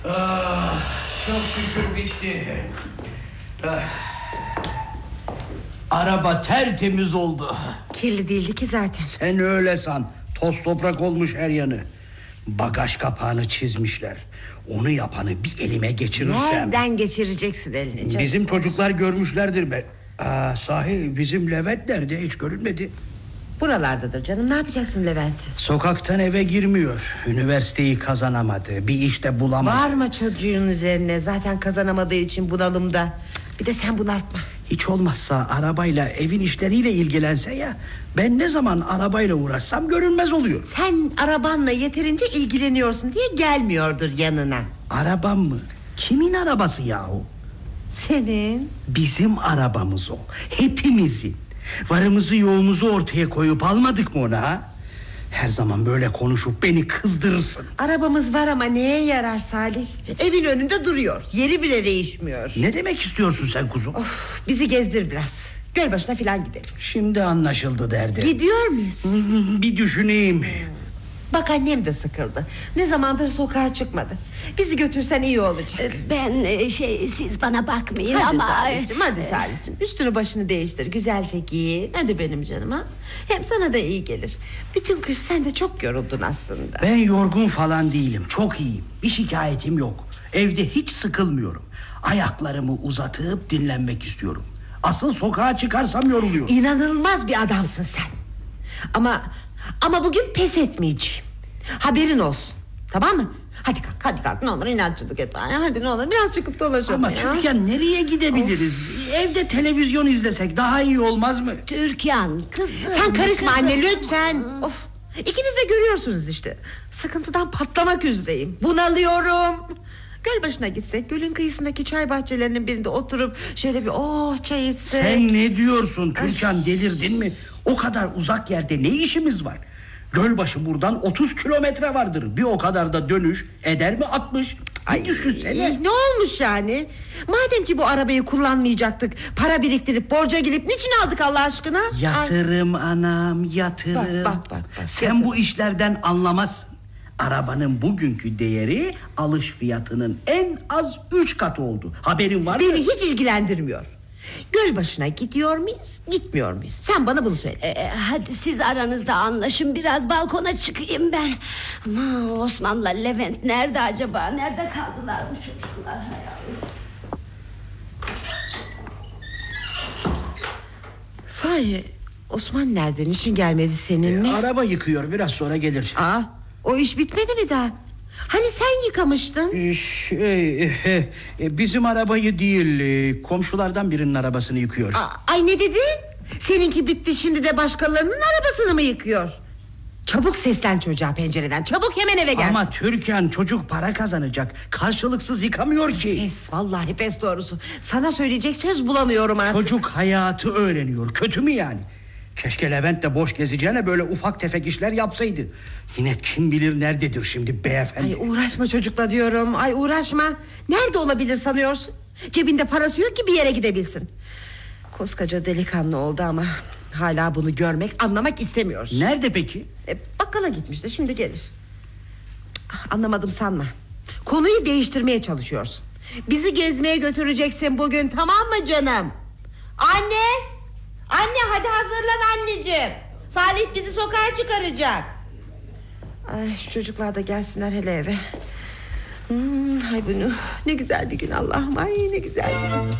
Çok şükür bitti. Araba tertemiz oldu. Kirli değildi ki zaten. Sen öyle san. Toz toprak olmuş her yanı. Bagaj kapağını çizmişler. Onu yapanı bir elime geçirirsem... Nereden geçireceksin elini canım? Bizim çocuklar görmüşlerdir be. Sahi bizim Levent nerede? Hiç görünmedi. Buralardadır canım, ne yapacaksın Levent'i? Sokaktan eve girmiyor. Üniversiteyi kazanamadı. Bir işte bulamadı. Bağırma çocuğun üzerine. Zaten kazanamadığı için bunalımda. Bir de sen bunaltma. Hiç olmazsa arabayla, evin işleriyle ilgilense ya. Ben ne zaman arabayla uğraşsam görünmez oluyor. Sen arabanla yeterince ilgileniyorsun diye gelmiyordur yanına. Arabam mı? Kimin arabası yahu? Senin. Bizim arabamız o. Hepimizin. Varımızı yoğumuzu ortaya koyup almadık mı ona ha? Her zaman böyle konuşup beni kızdırırsın. Arabamız var ama neye yarar Salih? Evin önünde duruyor. Yeri bile değişmiyor. Ne demek istiyorsun sen kuzum? Bizi gezdir biraz. Gölbaşı'na falan gidelim. Şimdi anlaşıldı derdi. Gidiyor muyuz? Bir düşüneyim. Bak annem de sıkıldı. Ne zamandır sokağa çıkmadı. Bizi götürsen iyi olacak. Ben siz bana bakmayın Hadi ama... Salih'cim, hadi Salih'cim. Üstünü başını değiştir, güzelce giyin. Hadi benim canım ha. Hem sana da iyi gelir. Bütün kış sen de çok yoruldun aslında. Ben yorgun falan değilim. Çok iyiyim. Bir şikayetim yok. Evde hiç sıkılmıyorum. Ayaklarımı uzatıp dinlenmek istiyorum. Asıl sokağa çıkarsam yoruluyorum. İnanılmaz bir adamsın sen. Ama bugün pes etmeyeceğim. Haberin olsun. Tamam mı? Hadi kalk, hadi kalk. Ne olur inatçılık etme. Hadi ne olur biraz çıkıp dolaşalım. Ama ya. Türkan nereye gidebiliriz? Evde televizyon izlesek daha iyi olmaz mı? Türkan kızım. Sen karışma kızım. anne lütfen. Of. İkiniz de görüyorsunuz işte. Sıkıntıdan patlamak üzereyim. Bunalıyorum. Gölbaşı'na gitsek, gölün kıyısındaki çay bahçelerinin birinde oturup şöyle bir çay içsek. Sen ne diyorsun Türkan, delirdin mi? O kadar uzak yerde ne işimiz var? Gölbaşı buradan 30 kilometre vardır. Bir o kadar da dönüş eder mi 60? Ay, düşünsene. ne olmuş yani? Madem ki bu arabayı kullanmayacaktık, para biriktirip borca girip niçin aldık Allah aşkına? Yatırım anam, yatırım. Bak. Sen Yatırım. bu işlerden anlamazsın. Arabanın bugünkü değeri alış fiyatının en az 3 katı oldu. Haberin var mı? Beni hiç ilgilendirmiyor. Gölbaşı'na gidiyor muyuz, gitmiyor muyuz? Sen bana bunu söyle. Hadi siz aranızda anlaşın, biraz balkona çıkayım ben. Ama Osman'la Levent nerede acaba? Nerede kaldılar bu çocuklar? Hay Allah. Sahi Osman nerede? Niçin gelmedi seninle? Araba yıkıyor, biraz sonra gelir. O iş bitmedi mi daha? Hani sen yıkamıştın? Bizim arabayı değil, komşulardan birinin arabasını yıkıyor. Ay ne dedin? Seninki bitti, şimdi de başkalarının arabasını mı yıkıyor? Çabuk seslen çocuğa pencereden. Çabuk hemen eve gelsin. Ama Türkan, çocuk para kazanacak. Karşılıksız yıkamıyor ki. Pes, vallahi pes doğrusu. Sana söyleyecek söz bulamıyorum artık. Çocuk hayatı öğreniyor. Kötü mü yani? Keşke Levent de boş gezeceğine böyle ufak tefek işler yapsaydı. Yine kim bilir nerededir şimdi beyefendi. Ay uğraşma çocukla diyorum. Ay uğraşma. Nerede olabilir sanıyorsun? Cebinde parası yok ki bir yere gidebilsin. Koskoca delikanlı oldu ama hala bunu görmek, anlamak istemiyoruz. Nerede peki? Bakkala gitmişti, şimdi gelir. Anlamadım sanma. Konuyu değiştirmeye çalışıyorsun. Bizi gezmeye götüreceksin bugün, tamam mı canım? Anne hadi hazırlan anneciğim. Salih bizi sokağa çıkaracak. Ay şu çocuklar da gelsinler hele eve. Ay bunu ne güzel bir gün Allah'ım, ay ne güzel bir gün.